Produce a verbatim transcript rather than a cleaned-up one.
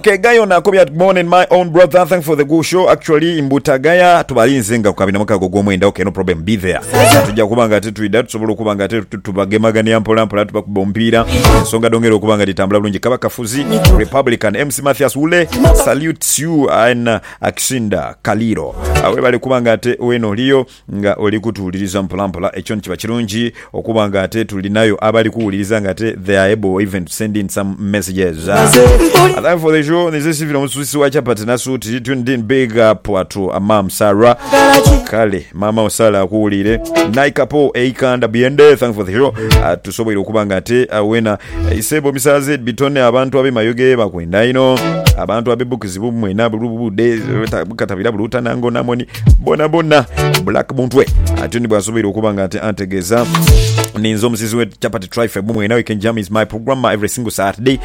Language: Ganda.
Okay, Gayo na Kobe, good morning, my own brother. Thanks for the good show. Actually, Imbuta Gaya, tubalinze nga kukabina mwaka gogomwenda. Okay, no problem, be there. Tujja kubanga tetu ida, tusobolo kubanga tetu tubagemagani ampola mpola tubakubombira. Ensonga dongero kubanga ditambula bulungi kaba kafuzi. Republican M C Mathias Ule salutes you and Akisinda Kaliro. Awe bali kubanga ate weno liyo nga oli kutuuliriza mpola mpola ekyo nkiba kirungi okubanga ate tulinayo abali kuwuliriza nga ate they are able even to send in some messages. Uh, for the show, this is even Susi Wacha Patanasu tuned in big up to Mam Sarah Kale Mama Osala kuulire Naikapo Eikanda Biende. Thanks for the show. Uh, tusobole okubanga ate uh, wena uh, isebo misaze bitone abantu abe mayoge bakwenda ino abantu abe bukizibu mwena bulubude katabira buluta nango namoni bona bona black buntwe atuni bwasobole okubanga ate antegeza ninzo musisi we chapati trife mwena we can jam is my program every single Saturday